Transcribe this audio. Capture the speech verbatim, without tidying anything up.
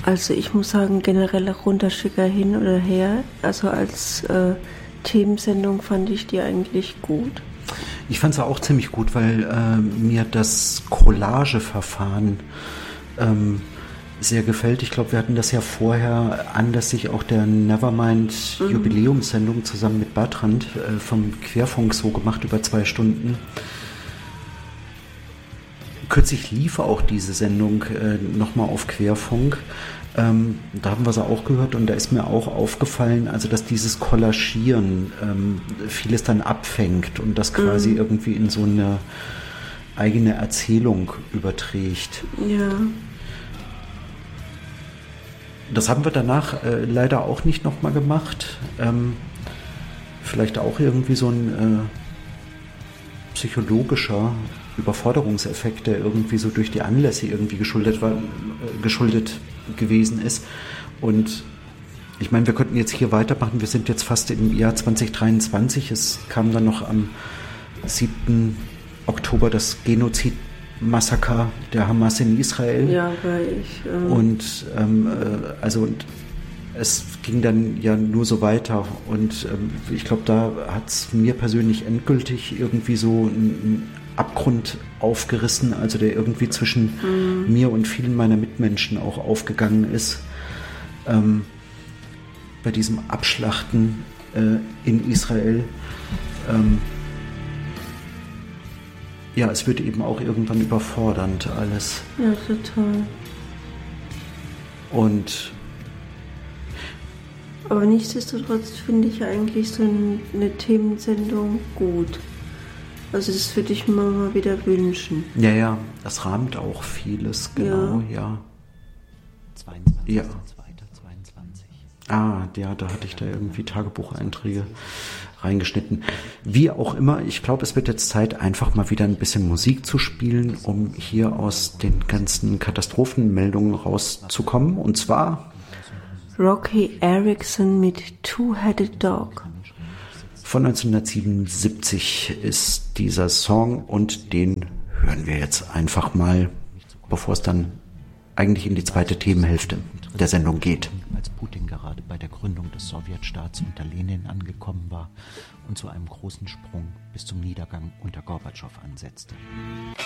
Also ich muss sagen, generell Runterschicker hin oder her, also als äh, Themensendung fand ich die eigentlich gut. Ich fand es auch ziemlich gut, weil äh, mir das Collageverfahren ähm, sehr gefällt. Ich glaube, wir hatten das ja vorher anlässlich auch der Nevermind mhm. Jubiläumssendung zusammen mit Bertrand äh, vom Querfunk so gemacht über zwei Stunden. Kürzlich lief auch diese Sendung äh, nochmal auf Querfunk. Ähm, da haben wir sie auch gehört und da ist mir auch aufgefallen, also dass dieses Kollagieren ähm, vieles dann abfängt und das quasi mhm. irgendwie in so eine eigene Erzählung überträgt. Ja. Das haben wir danach äh, leider auch nicht nochmal gemacht. Ähm, vielleicht auch irgendwie so ein äh, psychologischer Überforderungseffekt, der irgendwie so durch die Anlässe irgendwie geschuldet war, äh, geschuldet gewesen ist. Und ich meine, wir könnten jetzt hier weitermachen. Wir sind jetzt fast im Jahr zwanzig dreiundzwanzig. Es kam dann noch am siebten Oktober das Genozidmassaker der Hamas in Israel. Ja, weil ich... Ähm und ähm, also und es ging dann ja nur so weiter. Und ähm, ich glaube, da hat es mir persönlich endgültig irgendwie so ein Abgrund aufgerissen, also der irgendwie zwischen mhm. mir und vielen meiner Mitmenschen auch aufgegangen ist. Ähm, bei diesem Abschlachten äh, in Israel. Ähm, ja, es wird eben auch irgendwann überfordernd alles. Ja, total. Und aber nichtsdestotrotz finde ich eigentlich so eine Themensendung gut. Also das würde ich mir mal wieder wünschen. Ja, ja, das rahmt auch vieles, genau, ja. ja. zweiundzwanzigster Ja. zweiundzwanzig Ah, ja, da hatte ich da irgendwie Tagebucheinträge reingeschnitten. Wie auch immer, ich glaube, es wird jetzt Zeit, einfach mal wieder ein bisschen Musik zu spielen, um hier aus den ganzen Katastrophenmeldungen rauszukommen. Und zwar Rocky Erickson mit Two-Headed Dog. Von neunzehnhundertsiebenundsiebzig ist dieser Song und den hören wir jetzt einfach mal, bevor es dann eigentlich in die zweite Themenhälfte der Sendung geht. Als Putin gerade bei der Gründung des Sowjetstaats unter Lenin angekommen war und zu einem großen Sprung bis zum Niedergang unter Gorbatschow ansetzte.